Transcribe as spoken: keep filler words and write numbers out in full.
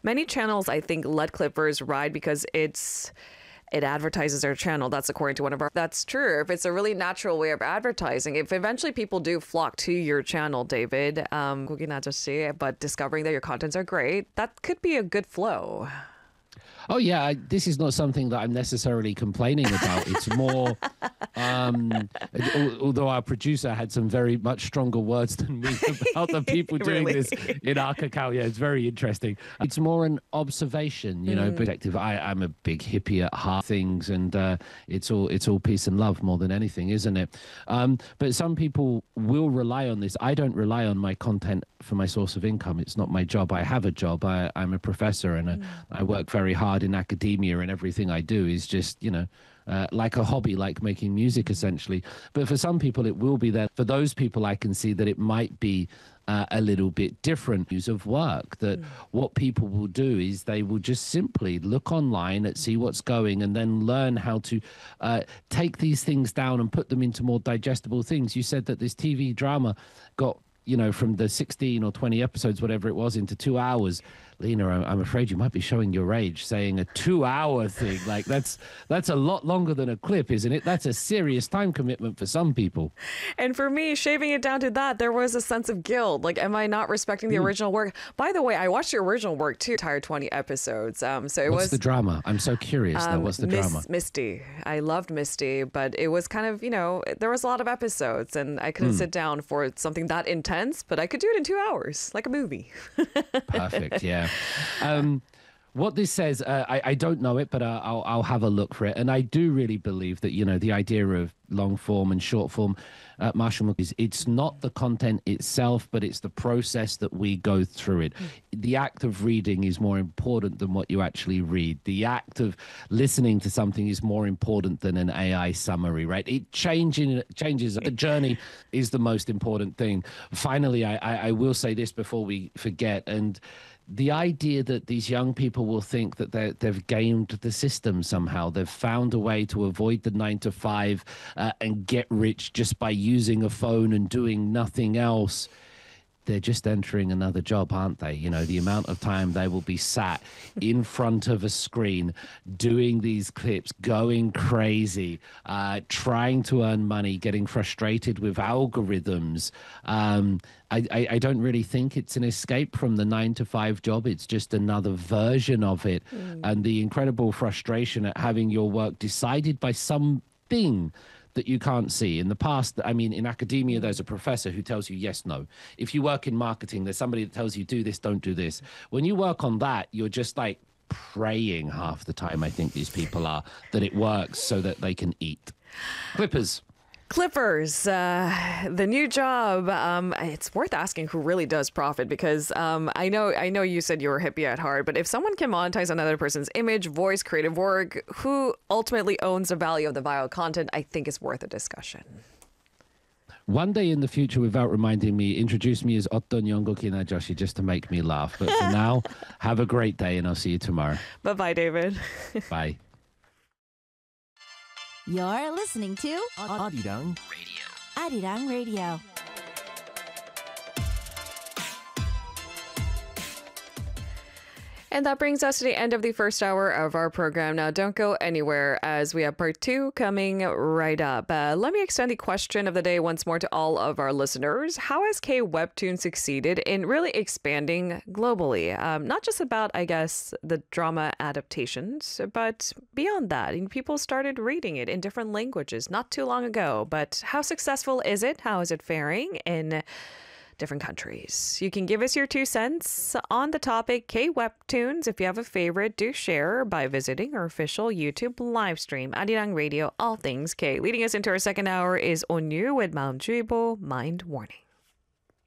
Many channels, I think, let clippers ride because it's it advertises their channel. That's according to one of our. That's true. If it's a really natural way of advertising, if eventually people do flock to your channel, David, um, Cooking 아저씨, but discovering that your contents are great, that could be a good flow. Oh, yeah. I, this is not something that I'm necessarily complaining about. It's more, um, although our producer had some very much stronger words than me about the people doing Really? this in our Kakao. Yeah, it's very interesting. It's more an observation, you know, Mm. perspective. I, I'm a big hippie at heart things, and uh, it's all it's all peace and love more than anything, isn't it? Um, but some people will rely on this. I don't rely on my content for my source of income. It's not my job. I have a job. I, I'm a professor, and a, Mm. I work very hard in academia, and everything I do is just, you know, uh, like a hobby, like making music, essentially. But for some people, it will be there. For those people, I can see that it might be uh, a little bit different use of work, that Mm. what people will do is they will just simply look online and see what's going, and then learn how to uh, take these things down and put them into more digestible things. You said that this T V drama got, you know, from the sixteen or twenty episodes, whatever it was, into two hours. Lena, I'm, I'm afraid you might be showing your age saying a two hour thing. Like that's, that's a lot longer than a clip, isn't it? That's a serious time commitment for some people. And for me, shaving it down to that, there was a sense of guilt. Like, am I not respecting the original work? By the way, I watched the original work too, entire twenty episodes. Um, so it What's was the drama? I'm so curious now. um, What's the Miss drama? Misty. I loved Misty, but it was kind of, you know, there was a lot of episodes, and I couldn't sit down for something that intense. But I could do it in two hours, like a movie. Perfect. Yeah. Um, what this says, uh, I, I don't know it, but uh, I'll, I'll have a look for it. And I do really believe that, you know, the idea of long form and short form, uh, Marshall, is it's not the content itself, but it's the process that we go through it. The act of reading is more important than what you actually read. The act of listening to something is more important than an A I summary, right? It changing, changes. The journey is the most important thing. Finally, I, I, I will say this before we forget, and the idea that these young people will think that they're- they've gamed the system somehow, they've found a way to avoid the nine to five uh, and get rich just by using a phone and doing nothing else. They're just entering another job, aren't they? You know, the amount of time they will be sat in front of a screen doing these clips, going crazy, uh, trying to earn money, getting frustrated with algorithms. Um, I, I, I don't really think it's an escape from the nine to five job. It's just another version of it. Mm. And the incredible frustration at having your work decided by something that you can't see. In the past, I mean, in academia, there's a professor who tells you yes, no. If you work in marketing, there's somebody that tells you do this, don't do this. When you work on that, you're just like praying half the time, I think these people are, that it works so that they can eat. Clippers. Clippers, uh, the new job. Um, it's worth asking who really does profit, because um, I know I know you said you were hippie at heart, but if someone can monetize another person's image, voice, creative work, who ultimately owns the value of the viral content, I think is worth a discussion. One day in the future, without reminding me, introduce me as 어떤 영국인 아저씨 just to make me laugh. But for now, have a great day, and I'll see you tomorrow. Bye-bye, David. Bye. You're listening to Arirang Radio. Arirang Radio. And that brings us to the end of the first hour of our program. Now, don't go anywhere, as we have part two coming right up. Uh, let me extend the question of the day once more to all of our listeners. How has K-Webtoon succeeded in really expanding globally? Um, not just about, I guess, the drama adaptations, but beyond that. And people started reading it in different languages not too long ago. But how successful is it? How is it faring in different countries? You can give us your two cents on the topic K-Webtoons. If you have a favorite, do share by visiting our official YouTube live stream, Arirang Radio, all things K. Leading us into our second hour is Onyu with 마음주의보, Mind Warning.